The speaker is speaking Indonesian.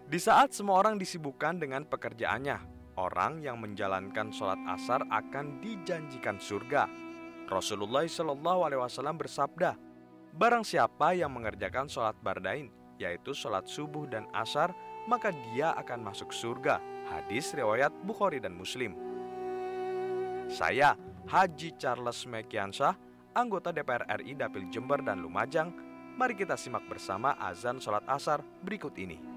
Di saat semua orang disibukkan dengan pekerjaannya, orang yang menjalankan sholat asar akan dijanjikan surga. Rasulullah SAW bersabda, barang siapa yang mengerjakan sholat bardain, yaitu sholat subuh dan asar, maka dia akan masuk surga. Hadis riwayat Bukhari dan Muslim. Saya, Haji Charles Mekiansyah, anggota DPR RI Dapil Jember dan Lumajang. Mari kita simak bersama azan sholat asar berikut ini.